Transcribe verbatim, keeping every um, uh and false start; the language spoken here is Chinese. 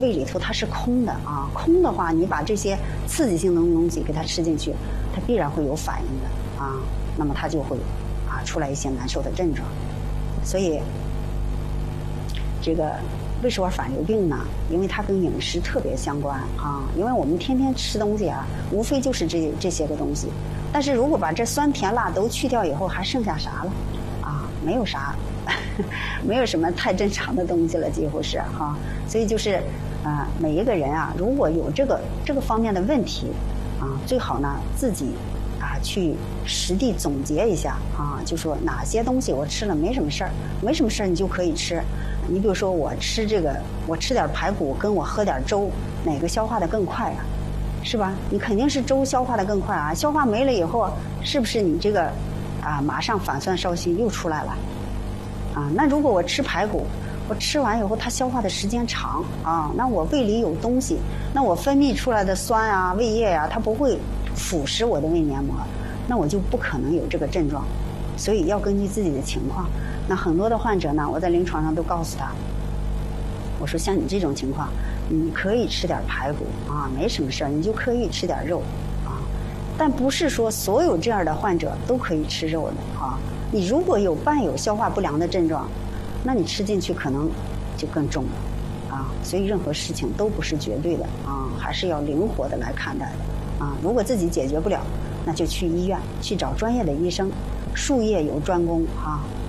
胃里头它是空的啊，空的话，你把这些刺激性的东西给它吃进去，它必然会有反应的啊，那么它就会啊出来一些难受的症状。所以这个胃食管反流病呢，因为它跟饮食特别相关啊，因为我们天天吃东西啊，无非就是这这些个东西，但是如果把这酸甜辣都去掉以后，还剩下啥了啊？没有啥，没有什么太正常的东西了，几乎是哈、啊。所以就是啊、呃，每一个人啊，如果有这个这个方面的问题啊，最好呢自己啊去实地总结一下啊，就说哪些东西我吃了没什么事儿，没什么事儿你就可以吃。你比如说我吃这个，我吃点排骨，跟我喝点粥，哪个消化的更快啊？是吧？你肯定是粥消化的更快啊，消化没了以后，是不是你这个啊马上反酸烧心又出来了？啊，那如果我吃排骨，我吃完以后它消化的时间长啊，那我胃里有东西，那我分泌出来的酸啊、胃液啊，它不会腐蚀我的胃黏膜，那我就不可能有这个症状。所以要根据自己的情况。那很多的患者呢，我在临床上都告诉他，我说像你这种情况，你可以吃点排骨啊，没什么事儿，你就可以吃点肉啊，但不是说所有这样的患者都可以吃肉的啊。你如果有伴有消化不良的症状，那你吃进去可能就更重了啊。所以任何事情都不是绝对的啊，还是要灵活的来看待的啊。如果自己解决不了，那就去医院去找专业的医生，术业有专攻啊。